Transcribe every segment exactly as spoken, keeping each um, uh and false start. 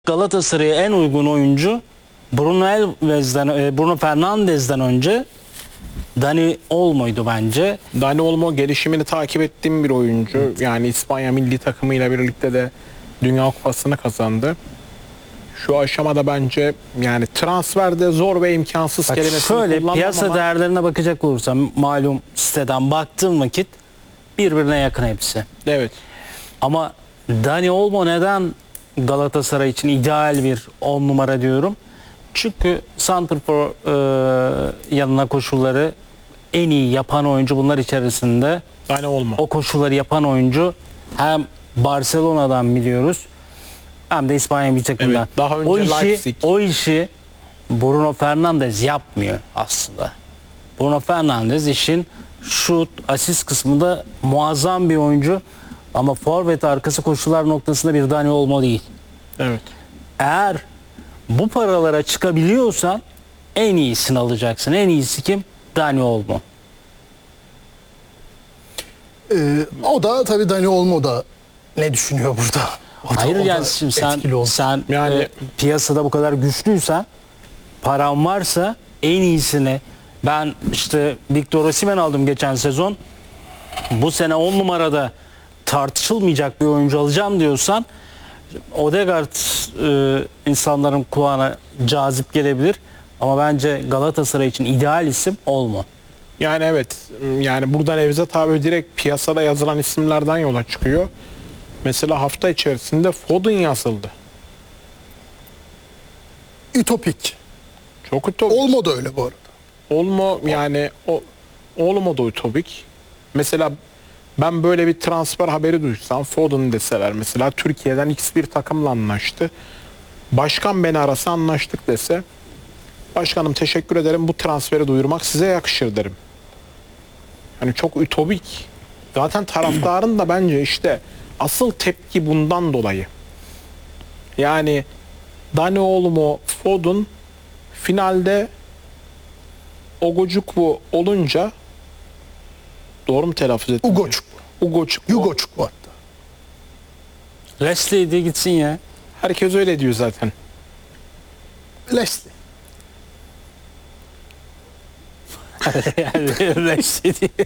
Galatasaray'a en uygun oyuncu Bruno Alves'den, Bruno Fernandes'den önce Dani Olmo'ydu bence. Dani Olmo gelişimini takip ettiğim bir oyuncu. Evet. Yani İspanya milli takımıyla birlikte de Dünya Kupası'nı kazandı. Şu aşamada bence yani transferde zor ve imkansız Bak kelimesini şöyle kullanmam piyasa ama değerlerine bakacak olursam malum siteden baktığım vakit birbirine yakın hepsi. evet. Ama Dani Olmo neden Galatasaray için ideal bir on numara diyorum? Çünkü santrfor e, yanına koşulları en iyi yapan oyuncu bunlar içerisinde. Dani Olmo. O koşulları yapan oyuncu hem Barcelona'dan biliyoruz hem de İspanya bir takımdan. Evet, daha önce o işi Leipzig. o işi Bruno Fernandes yapmıyor aslında. Bruno Fernandes işin şut, asist kısmında muazzam bir oyuncu ama forvet arkası koşular noktasında bir Dani Olmo değil. Evet. Eğer bu paralara çıkabiliyorsan en iyisini alacaksın. En iyisi kim? Dani Olmo. Ee, o da tabii Dani Olmo da ne düşünüyor burada? O da- Hayır o da yani şimdi sen etkili oldu. sen Yani- e, piyasada bu kadar güçlüysen, paran varsa en iyisini, ben işte Victor Osimhen aldım geçen sezon. Bu sene on numarada tartışılmayacak bir oyuncu alacağım diyorsan Odegaard e, insanların kulağına cazip gelebilir ama bence Galatasaray için ideal isim Olmo. Yani evet. Yani burada Nevzat abi direkt piyasada yazılan isimlerden yola çıkıyor. Mesela hafta içerisinde Foden yazıldı. Ütopik. Çok ütopik. Olmo da öyle bu arada. Olmo yani o Olmo da ütopik. Mesela ben böyle bir transfer haberi duysam, Foden deseler mesela Türkiye'den X bir takımla anlaştı. Başkan beni arasa anlaştık dese, başkanım teşekkür ederim, bu transferi duyurmak size yakışır derim. Yani çok ütopik. Zaten taraftarın da bence işte asıl tepki bundan dolayı. Yani Dani Olmo, Foden finalde Ogocukwu olunca, doğru mu telaffuz ettim? Ugoçuk. Ugoçukwu. Ugoçuk var da. Leslie de gitsin ya. Herkes öyle diyor zaten. Leslie. Yani Leslie diye.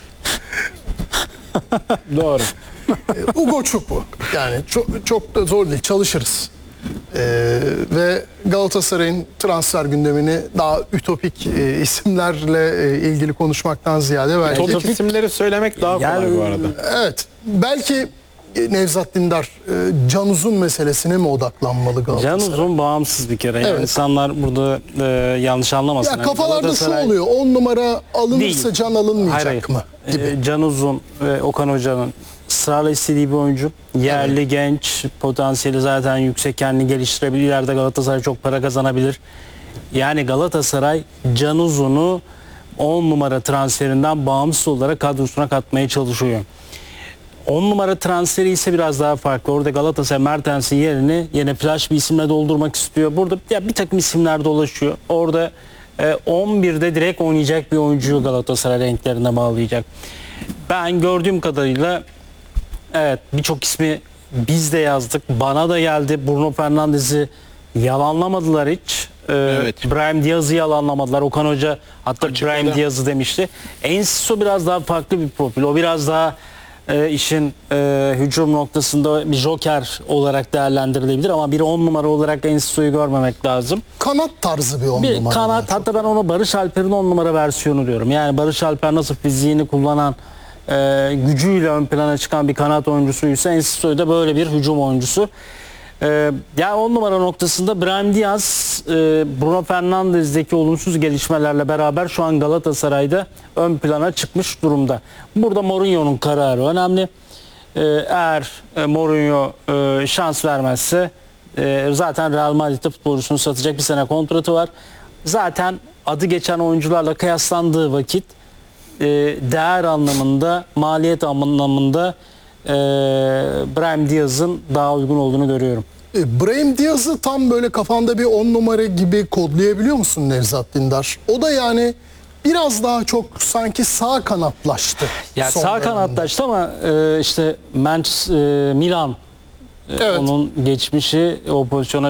Doğru. Ee, Ugoçuk Yani çok, çok da zor değil. Çalışırız. Ee, ve Galatasaray'ın transfer gündemini daha ütopik e, isimlerle e, ilgili konuşmaktan ziyade belki Ütopik isimleri söylemek daha kolay Yani- bu arada. evet belki e, Nevzat Dindar e, Can Uzun meselesine mi odaklanmalı Galatasaray? Can Uzun bağımsız bir kere. Yani Evet. insanlar burada e, yanlış anlamasın. Ya Yani kafalarda şu Galatasaray- oluyor. on numara alınırsa Değil. Can alınmayacak Hayır, mı? Gibi. Ee, Can Uzun ve Okan Hoca'nın ısrarla istediği bir oyuncu. Yerli, genç, potansiyeli zaten yüksek, kendini geliştirebilir. İleride Galatasaray çok para kazanabilir. Yani Galatasaray Can Uzun'u on numara transferinden bağımsız olarak kadrosuna katmaya çalışıyor. on numara transferi ise biraz daha farklı. Orada Galatasaray Mertens'in yerini yine flash bir isimle doldurmak istiyor. Burada ya bir takım isimler dolaşıyor. Orada e, on birde direkt oynayacak bir oyuncuyu Galatasaray renklerine bağlayacak. Ben gördüğüm kadarıyla evet, birçok ismi biz de yazdık. Bana da geldi. Bruno Fernandes'i yalanlamadılar hiç. Ee, Evet. Brahim Diaz'ı yalanlamadılar. Okan Hoca hatta Açıkladı. Brahim Diaz'ı demişti. Enciso biraz daha farklı bir profil. O biraz daha e, işin e, hücum noktasında bir joker olarak değerlendirilebilir ama bir on numara olarak Enciso'yu görmemek lazım. Kanat tarzı bir on Bir numara. kanat, daha çok. hatta ben ona Barış Alper'in on numara versiyonu diyorum. Yani Barış Alper nasıl fiziğini kullanan, e, gücüyle ön plana çıkan bir kanat oyuncusuysa Enciso da böyle bir hücum oyuncusu. E, yani on numara noktasında Brahim Diaz, e, Bruno Fernandes'deki olumsuz gelişmelerle beraber şu an Galatasaray'da ön plana çıkmış durumda. Burada Mourinho'nun kararı önemli. E, eğer e, Mourinho e, şans vermezse e, zaten Real Madrid'de futbolcusunu satacak, bir sene kontratı var. Zaten adı geçen oyuncularla kıyaslandığı vakit e, değer anlamında, maliyet anlamında e, Brahim Diaz'ın daha uygun olduğunu görüyorum. E, Brahim Diaz'ı tam böyle kafanda bir on numara gibi kodlayabiliyor musun Nevzat Dindar? O da yani biraz daha çok sanki sağ kanatlaştı. Ya son sağ dönemde. kanatlaştı ama e, işte Manchester, e, Milan E, Evet. Onun geçmişi o pozisyona